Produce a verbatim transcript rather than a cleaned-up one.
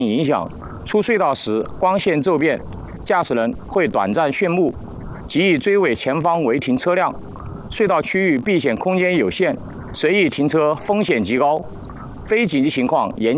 影响，出隧道时光线骤变，驾驶人会短暂眩目，急于追尾前方违停车辆。隧道区域避险空间有限，随意停车风险极高，非紧急情况严。